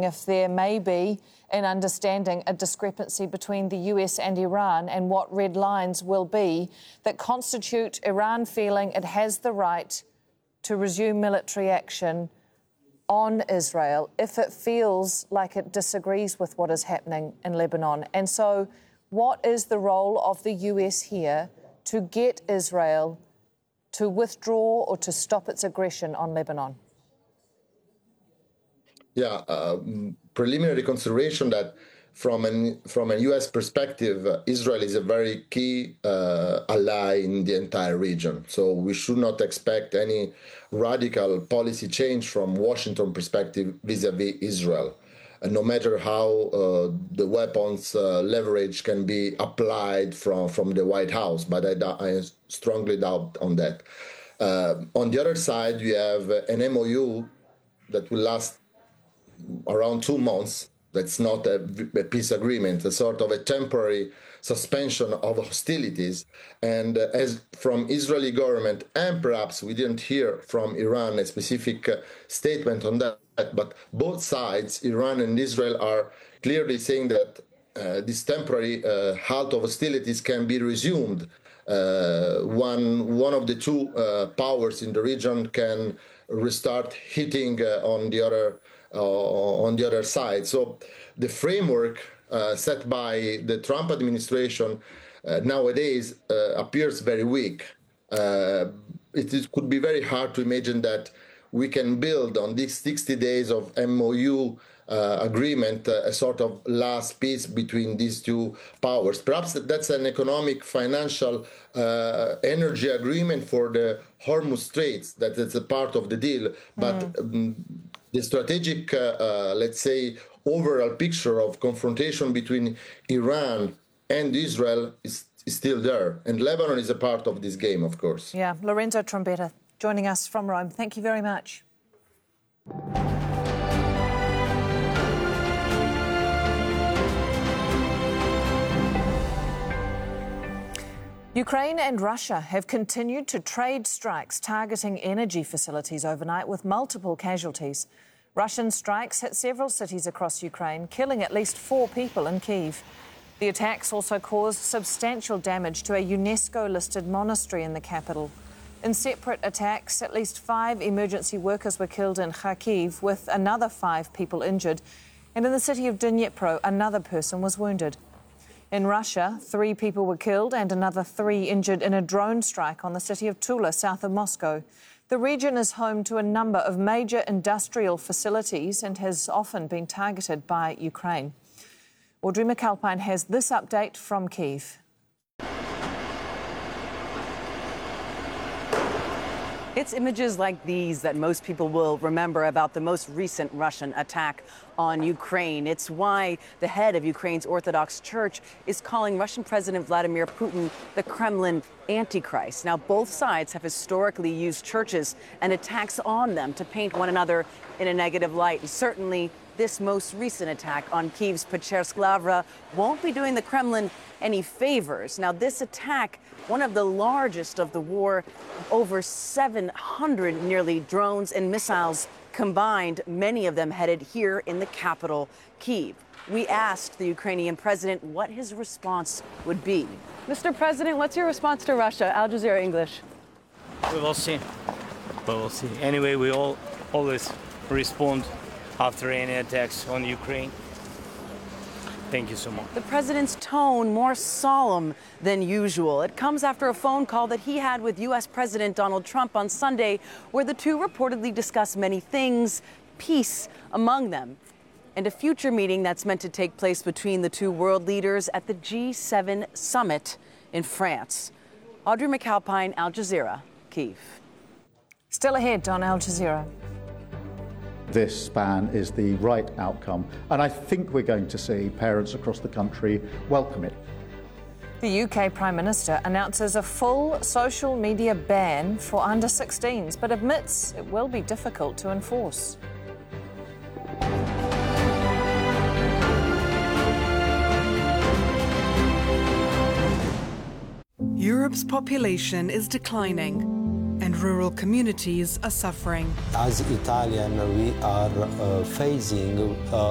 wondering if there may be, in understanding, a discrepancy between the US and Iran and what red lines will be that constitute Iran feeling it has the right to resume military action on Israel if it feels like it disagrees with what is happening in Lebanon. And so what is the role of the US here to get Israel to withdraw or to stop its aggression on Lebanon? Yeah, preliminary consideration that from a U.S. perspective, Israel is a very key ally in the entire region. So we should not expect any radical policy change from Washington perspective vis-a-vis Israel, no matter how the weapons leverage can be applied from the White House. But I strongly doubt on that. On the other side, you have an MOU that will last around 2 months. That's not a peace agreement, a sort of a temporary suspension of hostilities. And as from Israeli government, and perhaps we didn't hear from Iran a specific statement on that, but both sides, Iran and Israel, are clearly saying that this temporary halt of hostilities can be resumed. One of the two powers in the region can restart hitting on the other side. So the framework set by the Trump administration nowadays appears very weak. It could be very hard to imagine that we can build on these 60 days of MOU agreement a sort of last peace between these two powers. Perhaps that's an economic, financial, energy agreement for the Hormuz Straits, that it's a part of the deal. But the strategic, let's say, overall picture of confrontation between Iran and Israel is still there. And Lebanon is a part of this game, of course. Yeah, Lorenzo Trombetta joining us from Rome. Thank you very much. Ukraine and Russia have continued to trade strikes targeting energy facilities overnight with multiple casualties. Russian strikes hit several cities across Ukraine, killing at least 4 people in Kyiv. The attacks also caused substantial damage to a UNESCO-listed monastery in the capital. In separate attacks, at least 5 emergency workers were killed in Kharkiv, with another 5 people injured. And in the city of Dnipro, another person was wounded. In Russia, 3 people were killed and another 3 injured in a drone strike on the city of Tula, south of Moscow. The region is home to a number of major industrial facilities and has often been targeted by Ukraine. Audrey McAlpine has this update from Kyiv. It's images like these that most people will remember about the most recent Russian attack on Ukraine. It's why the head of Ukraine's Orthodox Church is calling Russian President Vladimir Putin the Kremlin Antichrist. Now, both sides have historically used churches and attacks on them to paint one another in a negative light. And certainly, this most recent attack on Kyiv's Pechersk Lavra won't be doing the Kremlin any favors. Now, this attack, one of the largest of the war, over 700 nearly drones and missiles combined, many of them headed here in the capital, Kyiv. We asked the Ukrainian president what his response would be. Mr. President, what's your response to Russia? Al Jazeera English. We will see. We will see. Anyway, we all always respond after any attacks on Ukraine. Thank you so much. The president's tone more solemn than usual. It comes after a phone call that he had with U.S. President Donald Trump on Sunday, where the two reportedly discussed many things, peace among them, and a future meeting that's meant to take place between the two world leaders at the G7 summit in France. Audrey McAlpine, Al Jazeera, Kyiv. Still ahead on Al Jazeera. This ban is the right outcome, and I think we're going to see parents across the country welcome it. The UK Prime Minister announces a full social media ban for under-16s, but admits it will be difficult to enforce. Europe's population is declining, and rural communities are suffering. As Italian, we are facing